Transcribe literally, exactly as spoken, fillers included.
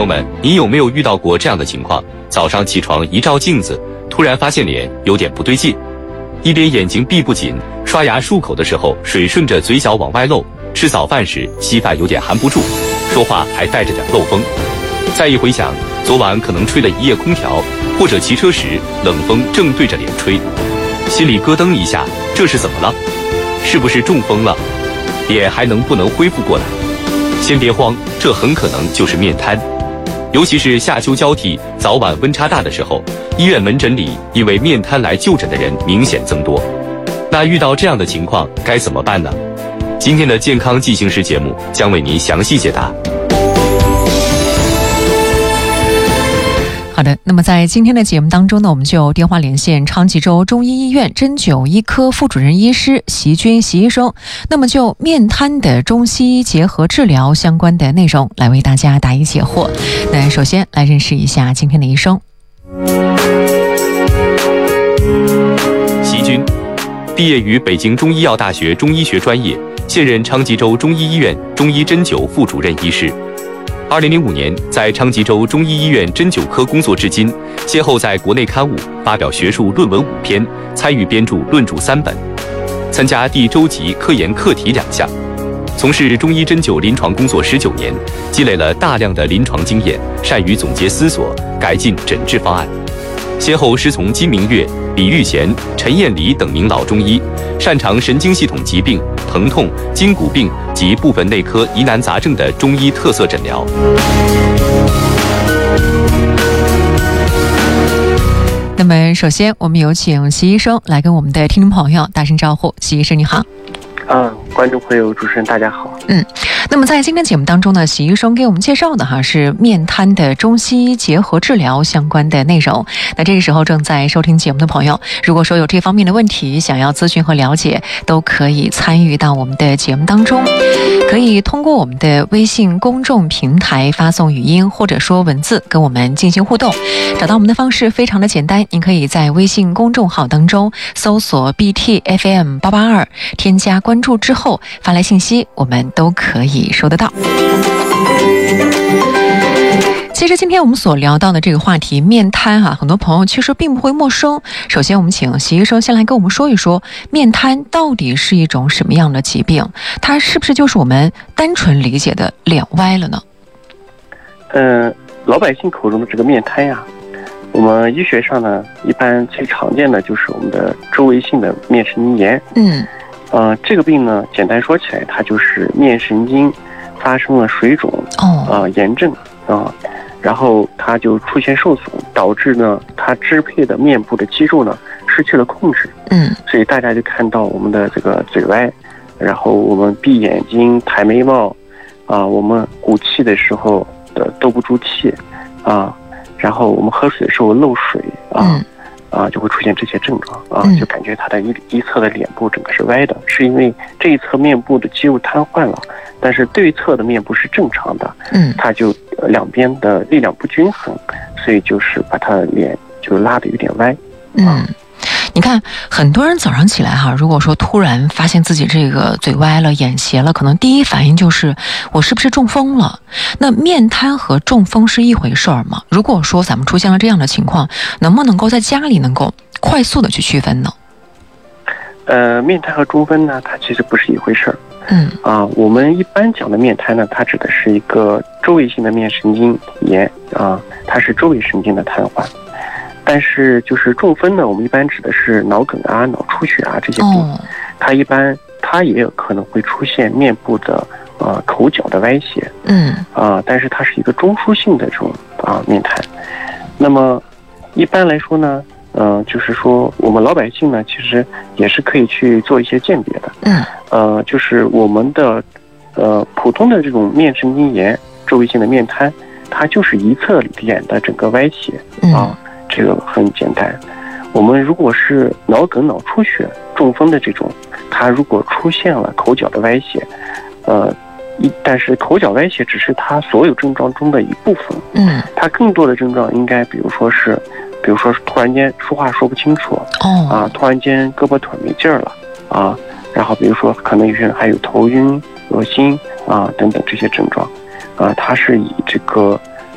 们，你有没有遇到过这样的情况？早上起床一照镜子，突然发现脸有点不对劲，一边眼睛闭不紧，刷牙漱口的时候水顺着嘴角往外漏，吃早饭时稀饭有点含不住，说话还带着点漏风。再一回想，昨晚可能吹了一夜空调，或者骑车时冷风正对着脸吹，心里咯噔一下，这是怎么了？是不是中风了？脸还能不能恢复过来？先别慌，这很可能就是面瘫。尤其是夏秋交替、早晚温差大的时候，医院门诊里因为面瘫来就诊的人明显增多。那遇到这样的情况该怎么办呢？今天的健康进行时节目将为您详细解答。 好的，那么在今天的节目当中呢，我们就电话连线昌吉州中医医院针灸医科副主任医师席军席医生，那么就面瘫的中西医结合治疗相关的内容来为大家答疑解惑。那首先来认识一下今天的医生。 席军毕业于北京中医药大学中医学专业，现任昌吉州中医医院中医针灸副主任医师。二零零五年在昌吉州中医医院针灸科工作至今，先后在国内刊物发表学术论文五篇，参与编著论著三本，参加第州级科研课题两项，从事中医针灸临床工作十九年，积累了大量的临床经验，善于总结思索，改进诊治方案。先后师从金明月、李玉贤、陈彦礼等名老中医，擅长神经系统疾病、疼痛、筋骨病及部分内科疑难杂症的中医特色诊疗。 那么首先我们有请席医生来跟我们的听众朋友打声招呼。席医生你好。 啊，观众朋友、主持人大家好。 嗯，那么在今天节目当中呢，席医生给我们介绍的哈是面瘫的中西医结合治疗相关的内容。那这个时候正在收听节目的朋友，如果说有这方面的问题想要咨询和了解，都可以参与到我们的节目当中，可以通过我们的微信公众平台发送语音或者说文字跟我们进行互动。找到我们的方式非常的简单，您可以在微信公众号当中搜索 B T F M 八八二，添加关注之后发来信息，我们都可以收得到。其实今天我们所聊到的这个话题面瘫哈、啊，很多朋友其实并不会陌生。首先我们请席医生先来跟我们说一说，面瘫到底是一种什么样的疾病，它是不是就是我们单纯理解的脸歪了呢？ 嗯、呃，老百姓口中的这个面瘫呀、啊，我们医学上呢一般最常见的就是我们的周围性的面神经炎。 嗯呃，这个病呢，简单说起来，它就是面神经发生了水肿， 哦， 呃，炎症啊、呃，然后它就出现受损，导致呢，它支配的面部的肌肉呢失去了控制， 嗯， 所以大家就看到我们的这个嘴歪，然后我们闭眼睛、抬眉毛，啊、呃，我们鼓气的时候的兜不住气，啊、呃，然后我们喝水的时候漏水啊。 嗯啊，就会出现这些症状啊， 嗯、 就感觉他的一一侧的脸部整个是歪的，是因为这一侧面部的肌肉瘫痪了，但是对侧的面部是正常的， 嗯， 它就、呃、两边的力量不均衡，所以就是把他的脸就拉得有点歪。 嗯，你看很多人早上起来哈，如果说突然发现自己这个嘴歪了、眼斜了，可能第一反应就是我是不是中风了？那面瘫和中风是一回事儿吗？如果说咱们出现了这样的情况，能不能够在家里能够快速的去区分呢？ 呃，面瘫和中风呢，它其实不是一回事儿。 嗯啊，我们一般讲的面瘫呢，它指的是一个周围性的面神经炎啊，它是周围神经的瘫痪。但是就是中风呢，我们一般指的是脑梗啊、脑出血啊这些病， 哦、 它一般它也有可能会出现面部的呃口角的歪斜， 嗯啊、呃，但是它是一个中枢性的这种啊、呃、面瘫。那么一般来说呢，呃，就是说我们老百姓呢，其实也是可以去做一些鉴别的， 嗯， 呃，就是我们的呃普通的这种面神经炎、周围性的面瘫，它就是一侧脸的整个歪斜啊。 嗯这个很简单，我们如果是脑梗、脑出血、中风的这种，它如果出现了口角的歪斜，呃，一但是口角歪斜只是它所有症状中的一部分， 嗯， 它更多的症状应该比如说是，比如说是突然间说话说不清楚， 哦， 啊，突然间胳膊腿没劲儿了，啊，然后比如说可能有些人还有头晕、恶心啊等等这些症状，啊，它是以这个